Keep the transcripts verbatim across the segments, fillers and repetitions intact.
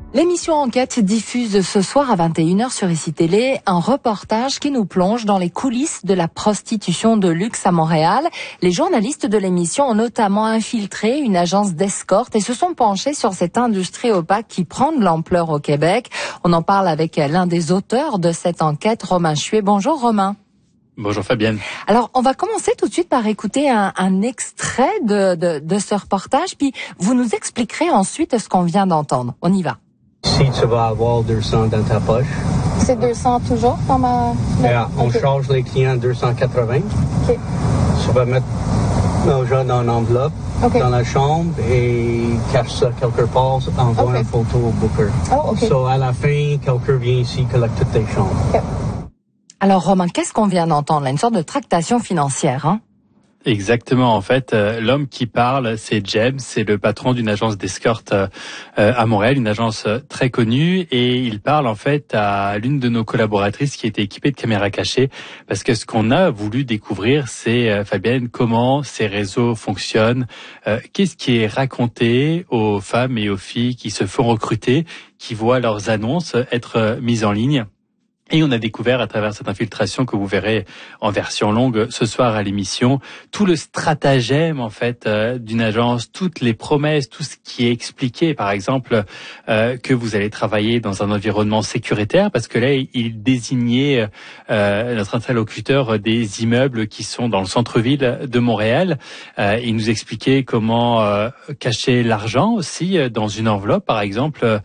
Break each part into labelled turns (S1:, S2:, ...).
S1: L'émission Enquête diffuse ce soir à vingt et une heures sur Ici Télé un reportage qui nous plonge dans les coulisses de la prostitution de luxe à Montréal. Les journalistes de l'émission ont notamment infiltré une agence d'escorte et se sont penchés sur cette industrie opaque qui prend de l'ampleur au Québec. On en parle avec l'un des auteurs de cette enquête, Romain Chuet. Bonjour Romain.
S2: Bonjour Fabienne.
S1: Alors, on va commencer tout de suite par écouter un, un extrait de, de, de ce reportage, puis vous nous expliquerez ensuite ce qu'on vient d'entendre. On y va.
S3: Si tu vas avoir deux cents dans ta poche.
S4: C'est deux cents toujours dans ma...
S3: Yeah, on
S4: okay.
S3: charge les clients deux cent quatre-vingts.
S4: OK.
S3: Tu vas mettre l'argent dans une enveloppe, okay, dans la chambre et cache ça quelque part, envoie okay. une photo au booker.
S4: Oh, OK.
S3: So, à la fin, quelqu'un vient ici, collecte toutes tes chambres.
S4: Okay.
S1: Alors, Romain, qu'est-ce qu'on vient d'entendre là? Une sorte de tractation financière, hein?
S2: Exactement. En fait, euh, l'homme qui parle, c'est James, c'est le patron d'une agence d'escorte euh, à Montréal, une agence euh, très connue, et il parle en fait à l'une de nos collaboratrices qui était équipée de caméras cachées, parce que ce qu'on a voulu découvrir, c'est euh, Fabienne, comment ces réseaux fonctionnent, euh, qu'est-ce qui est raconté aux femmes et aux filles qui se font recruter, qui voient leurs annonces être euh, mises en ligne. Et on a découvert à travers cette infiltration que vous verrez en version longue ce soir à l'émission, tout le stratagème en fait euh, d'une agence, toutes les promesses, tout ce qui est expliqué, par exemple euh, que vous allez travailler dans un environnement sécuritaire, parce que là il désignait euh, notre interlocuteur des immeubles qui sont dans le centre-ville de Montréal. Euh, il nous expliquait comment euh, cacher l'argent aussi dans une enveloppe, par exemple,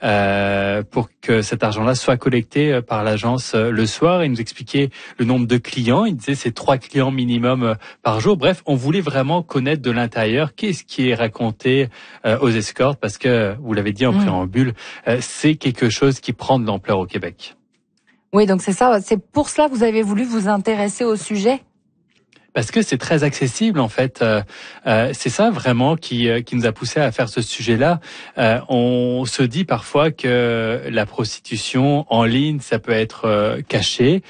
S2: euh, pour que cet argent-là soit collecté par la l'agence le soir. Il nous expliquait le nombre de clients. Il disait c'est trois clients minimum par jour. Bref, on voulait vraiment connaître de l'intérieur qu'est-ce qui est raconté euh, aux escortes, parce que, vous l'avez dit en mmh. préambule, euh, c'est quelque chose qui prend de l'ampleur au Québec.
S1: Oui, donc c'est ça. C'est pour cela que vous avez voulu vous intéresser au sujet?
S2: Parce que c'est très accessible en fait. Euh, euh, c'est ça vraiment qui euh, qui nous a poussé à faire ce sujet-là. Euh, on se dit parfois que la prostitution en ligne, ça peut être euh, caché,